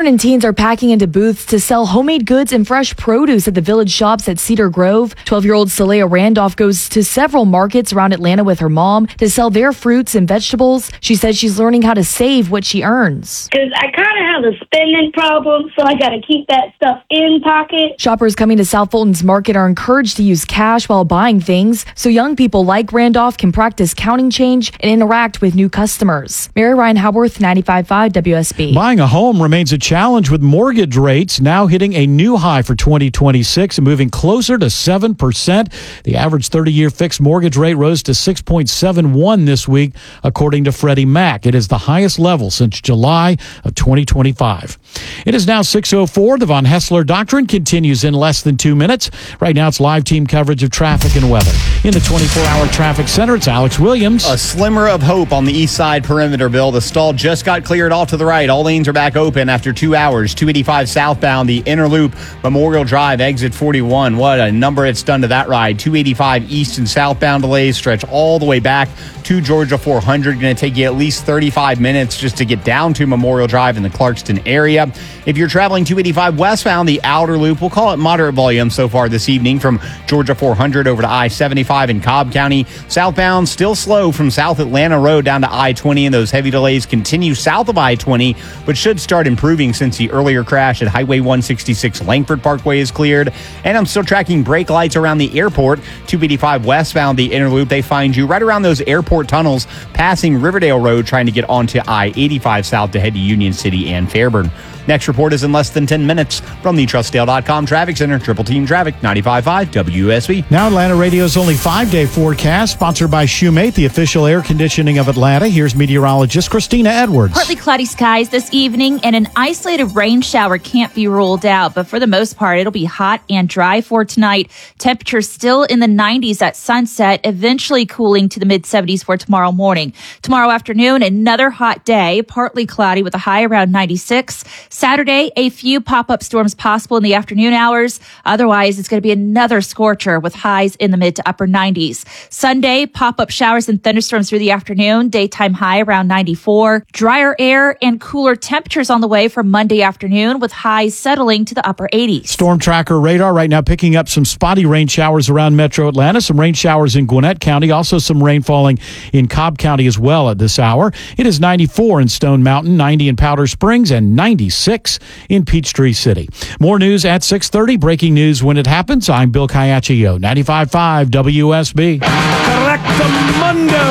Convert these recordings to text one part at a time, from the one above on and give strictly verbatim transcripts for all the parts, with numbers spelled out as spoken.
Children and teens are packing into booths to sell homemade goods and fresh produce at the Village Shops at Cedar Grove. twelve-year-old Saleha Randolph goes to several markets around Atlanta with her mom to sell their fruits and vegetables. She says she's learning how to save what she earns. Because I kind of have a spending problem, so I got to keep that stuff in pocket. Shoppers coming to South Fulton's market are encouraged to use cash while buying things, so young people like Randolph can practice counting change and interact with new customers. Mary Ryan Howarth, ninety-five point five W S B. Buying a home remains a challenge with mortgage rates now hitting a new high for twenty twenty-six and moving closer to seven percent. The average thirty-year fixed mortgage rate rose to six point seven one this week, according to Freddie Mac. It is the highest level since July of twenty twenty-five. It is now six oh four. The Von Hessler Doctrine continues in less than two minutes. Right now, it's live team coverage of traffic and weather. In the twenty-four hour traffic center, it's Alex Williams. A slimmer of hope on the east side perimeter, Bill. The stall just got cleared off to the right. All lanes are back open after two hours. two eighty-five southbound, the inner loop, Memorial Drive, exit forty-one. What a number it's done to that ride. two eighty-five east and southbound delays stretch all the way back to Georgia four hundred. Going to take you at least thirty-five minutes just to get down to Memorial Drive in the Clarkston area. If you're traveling two eighty-five westbound, the outer loop, we'll call it moderate volume so far this evening from Georgia four hundred over to I seventy-five in Cobb County. Southbound, still slow from South Atlanta Road down to I twenty, and those heavy delays continue south of I twenty, but should start improving since the earlier crash at Highway one sixty-six Langford Parkway is cleared. And I'm still tracking brake lights around the airport. two eighty-five westbound, the inner loop, they find you right around those airport tunnels, passing Riverdale Road, trying to get onto I eighty-five south to head to Union City and Fairburn. Next report is in less than ten minutes from the Trustdale dot com Traffic Center. Triple Team Traffic, ninety-five point five W S B. Now Atlanta Radio's only five-day forecast, sponsored by Shoemate, the official air conditioning of Atlanta. Here's meteorologist Christina Edwards. Partly cloudy skies this evening, and an isolated rain shower can't be ruled out. But for the most part, it'll be hot and dry for tonight. Temperatures still in the nineties at sunset, eventually cooling to the mid-seventies for tomorrow morning. Tomorrow afternoon, another hot day, partly cloudy with a high around ninety-six. Saturday, a few pop-up storms possible in the afternoon hours. Otherwise, it's going to be another scorcher with highs in the mid to upper nineties. Sunday, pop-up showers and thunderstorms through the afternoon. Daytime high around ninety-four. Drier air and cooler temperatures on the way for Monday afternoon with highs settling to the upper eighties. Storm tracker radar right now picking up some spotty rain showers around metro Atlanta. Some rain showers in Gwinnett County. Also some rain falling in Cobb County as well at this hour. It is ninety-four in Stone Mountain, ninety in Powder Springs, and ninety-six in Peachtree City. More news at six thirty. Breaking news when it happens. I'm Bill Caiaccio, ninety-five point five W S B. Correctamundo,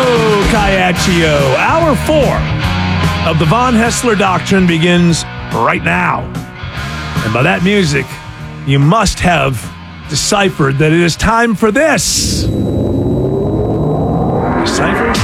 Caiaccio. Hour four of the Von Hessler Doctrine begins right now. And by that music, you must have deciphered that it is time for this. Deciphered?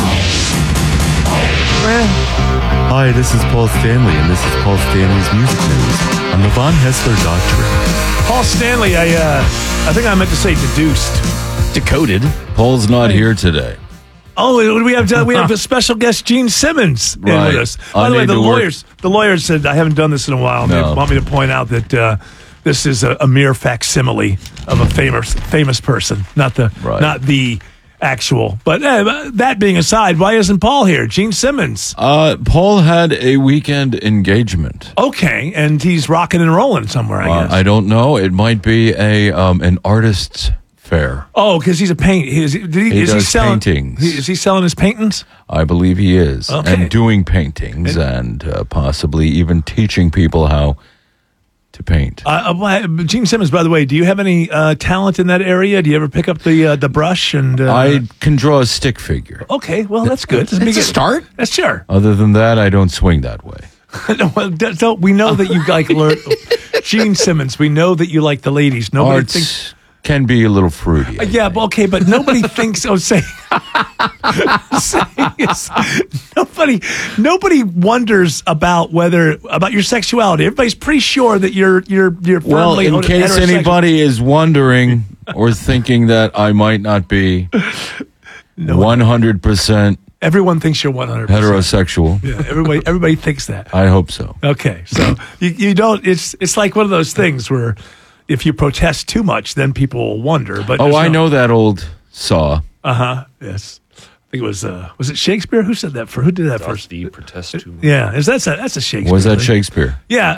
Eh. Hi, this is Paul Stanley, and this is Paul Stanley's Music News on the Von Hessler Doctrine. Paul Stanley, I uh, I think I meant to say deduced. Decoded. Paul's not here today. Oh, we have we have a special guest, Gene Simmons, in Right. with us. By I the way, need the to work- lawyers the lawyers said I haven't done this in a while. And No. They want me to point out that uh, this is a, a mere facsimile of a famous famous person, not the Right. not the actual. But uh, that being aside, why isn't Paul here? Gene Simmons. Uh, Paul had a weekend engagement. Okay, and he's rocking and rolling somewhere, I Uh, guess. I don't know. It might be a um, an artist's fair. Oh, because he's a paint. Is he, did he, He is he does selling? paintings. He, is he selling his paintings? I believe he is. Okay. And doing paintings and, uh, possibly even teaching people how to paint. Uh, uh, Gene Simmons, by the way, do you have any uh, talent in that area? Do you ever pick up the uh, the brush and? Uh, I can draw a stick figure. Okay, well that's good. It's a start. That's sure. Other than that, I don't swing that way. Well, d- don't- we know that you like learn. Gene Simmons, we know that you like the ladies. Nobody Arts thinks. can be a little fruity. I Yeah, think. but okay, but nobody thinks. Oh, say, saying is, nobody, nobody wonders about whether about your sexuality. Everybody's pretty sure that you're you're you're firmly Well, in case heterosexual. anybody is wondering or thinking that I might not be one hundred percent Everyone thinks you're one hundred percent heterosexual, Yeah, everybody everybody thinks that. I hope so. Okay, so you, you don't. It's it's like one of those things where if you protest too much, then people will wonder. But Oh, I know that old saw. Uh huh. Yes, I think it was. Uh, was it Shakespeare? Who said that? For who did that first? The protest too much. Yeah, is that's a that's a Shakespeare. Was that thing. Shakespeare? Yeah.